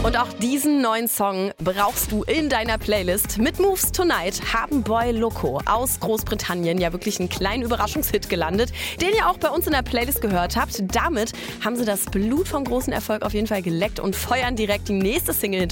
Und auch diesen neuen Song brauchst du in deiner Playlist. Mit Moves Tonight haben Boy Loco aus Großbritannien ja wirklich einen kleinen Überraschungshit gelandet, den ihr auch bei uns in der Playlist gehört habt. Damit haben sie das Blut vom großen Erfolg auf jeden Fall geleckt und feuern direkt die nächste Single hinterher.